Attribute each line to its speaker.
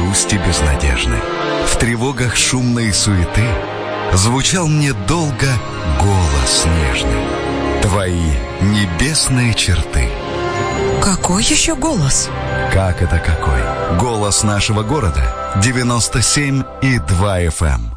Speaker 1: грусти безнадежной, в тревогах шумной суеты звучал мне долго голос нежный. Твои небесные черты.
Speaker 2: Какой еще голос?
Speaker 1: Как это какой? Голос нашего города 97,2 FM.